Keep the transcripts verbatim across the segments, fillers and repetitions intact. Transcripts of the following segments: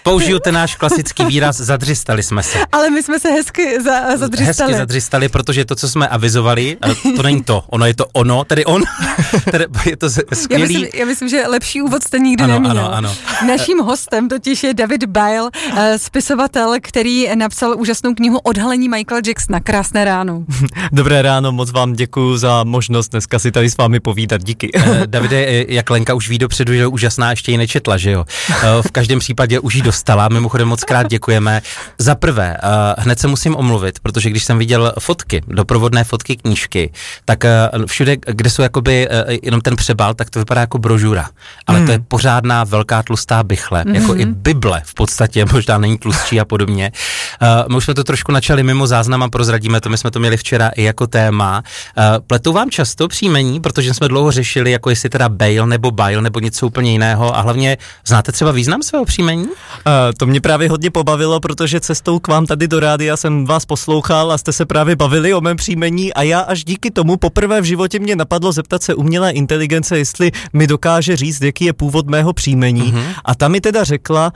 Použiju ten náš klasický výraz, zadřistali jsme se. Ale my jsme se hezky za, zadřistali. Hezky zadřistali, protože to, co jsme avizovali, to není to, ono je to ono, tedy on, tedy je to skvělý. Já myslím, já myslím, že lepší úvod jste nikdy ano, neměl. Ano, ano. Naším hostem totiž je David Bile, spisovatel, který napsal úžasnou knihu Odhalení Michaela Jacksona. Krásné ráno. Dobré ráno, moc vám děkuju za možnost dneska si tady s vámi povídat, díky. Davide, jak Lenka už ví dopředu, že je úžasná, ještě ji nečetla, že jo? V každém případě už ji dostala, mimochodem moc krát děkujeme. Za prvé, hned se musím omluvit, protože když jsem viděl fotky, doprovodné fotky knížky, tak všude, kde jsou jakoby jenom ten přebal, tak to vypadá jako brožura. Ale hmm. to je pořádná velká tlustá bichle, mm-hmm. jako i Bible v podstatě, možná není tlustší a podobně. My už jsme to trošku načali mimo záznam a prozradíme to, my jsme to měli včera i jako téma. Pletou vám často příjmení, protože jsme dlouho řešili, jako jestli teda Bale nebo Bile nebo něco úplně jiného a hlavně znáte třeba význam svého příjmení? Uh, to mě právě hodně pobavilo, protože cestou k vám tady do rádia jsem vás poslouchal a jste se právě bavili o mém příjmení a já až díky tomu poprvé v životě mě napadlo zeptat se umělé inteligence, jestli mi dokáže říct, jaký je původ mého příjmení. Uh-huh. A ta mi teda řekla,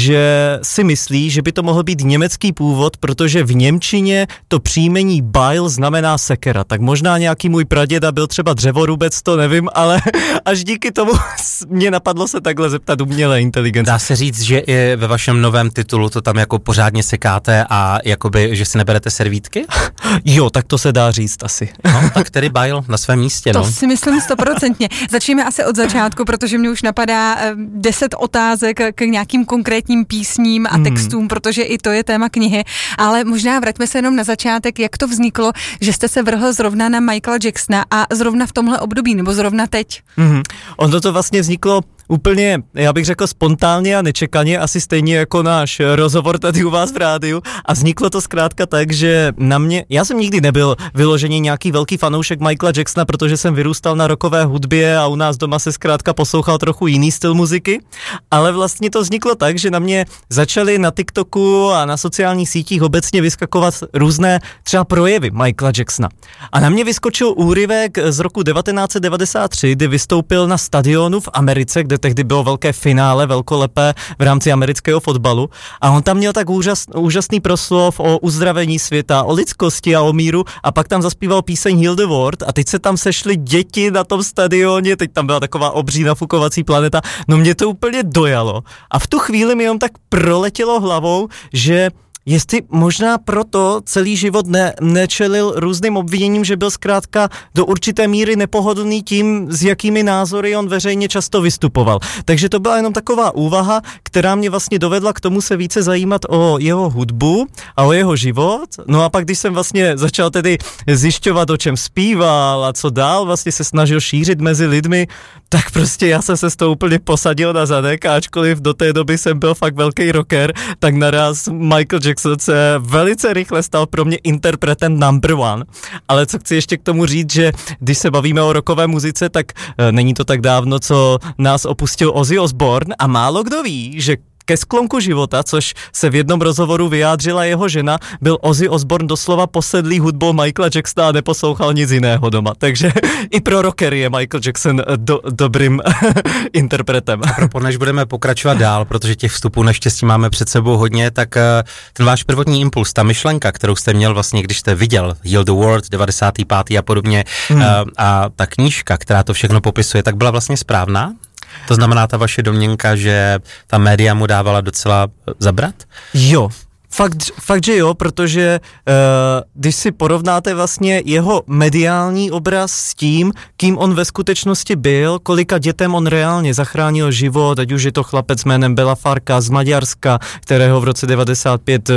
že si myslí, že by to mohl být německý původ, protože v němčině to příjmení Bile znamená sekera. Tak možná nějaký můj praděda byl třeba dřevorubec, to nevím, ale až díky tomu mě napadlo se takhle zeptat umělé inteligence. Dá se říct, že i ve vašem novém titulu to tam jako pořádně sekáte a jakoby, že si neberete servítky? Jo, tak to se dá říct asi. No, tak tedy Bile na svém místě, to no. To si myslím stoprocentně. Začneme asi od začátku, protože mě už napadá deset otázek k nějakým konkrétním písním a textům, hmm. protože i to je téma knihy, ale možná vraťme se jenom na začátek, jak to vzniklo, že jste se vrhl zrovna na Michaela Jacksona a zrovna v tomhle období, nebo zrovna teď. Hmm. Ono to vlastně vzniklo úplně, já bych řekl spontánně a nečekaně, asi stejně jako náš rozhovor tady u vás v rádiu a vzniklo to zkrátka tak, že na mě, já jsem nikdy nebyl vyloženě nějaký velký fanoušek Michaela Jacksona, protože jsem vyrůstal na rockové hudbě a u nás doma se zkrátka poslouchal trochu jiný styl muziky, ale vlastně to vzniklo tak, že na mě začaly na TikToku a na sociálních sítích obecně vyskakovat různé třeba projevy Michaela Jacksona. A na mě vyskočil úryvek z roku devatenáct set devadesát tři, kdy vystoupil na stadionu v Americe, kde tehdy bylo velké finále, velkolepé v rámci amerického fotbalu a on tam měl tak úžas, úžasný proslov o uzdravení světa, o lidskosti a o míru a pak tam zaspíval píseň Heal the World a teď se tam sešly děti na tom stadioně, teď tam byla taková obří nafukovací planeta, no mě to úplně dojalo a v tu chvíli mi jenom tak proletělo hlavou, že jestli možná proto celý život ne, nečelil různým obviněním, že byl zkrátka do určité míry nepohodlný tím, s jakými názory on veřejně často vystupoval. Takže to byla jenom taková úvaha, která mě vlastně dovedla k tomu se více zajímat o jeho hudbu a o jeho život. No a pak, když jsem vlastně začal tedy zjišťovat, o čem zpíval a co dál vlastně se snažil šířit mezi lidmi, tak prostě já jsem se s tou úplně posadil na zadek a ačkoliv do té doby jsem byl fakt velký rocker, tak naraz Michael Jackson se velice rychle stal pro mě interpretem number one. Ale co chci ještě k tomu říct, že když se bavíme o rockové muzice, tak e, není to tak dávno, co nás opustil Ozzy Osbourne a málo kdo ví, že ke sklonku života, což se v jednom rozhovoru vyjádřila jeho žena, byl Ozzy Osbourne doslova posedlý hudbou Michaela Jacksona a neposlouchal nic jiného doma. Takže i pro rockery je Michael Jackson do, dobrým interpretem. Proto než budeme pokračovat dál, protože těch vstupů naštěstí máme před sebou hodně, tak ten váš prvotní impuls, ta myšlenka, kterou jste měl vlastně, když jste viděl Heal the World, devadesátý pátý a podobně, hmm. a, a ta knížka, která to všechno popisuje, tak byla vlastně správná? To znamená ta vaše domněnka, že ta média mu dávala docela zabrat? Jo. Fakt, fakt, že jo, protože uh, když si porovnáte vlastně jeho mediální obraz s tím, kým on ve skutečnosti byl, kolika dětem on reálně zachránil život, ať už je to chlapec jménem Bela Farka z Maďarska, kterého v roce devadesát pět